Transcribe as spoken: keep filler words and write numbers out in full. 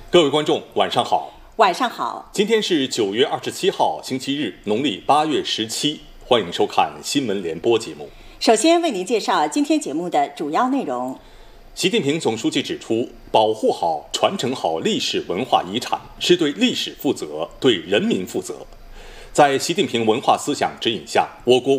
各位观众，晚上好。 晚上好。 今天是九月二十七号，星期日，农历八月十七。欢迎收看新闻联播节目。 首先为您介绍今天节目的主要内容。 习近平总书记指出，保护好、传承好历史文化遗产，是对历史负责、对人民负责。在习近平文化思想指引下，我国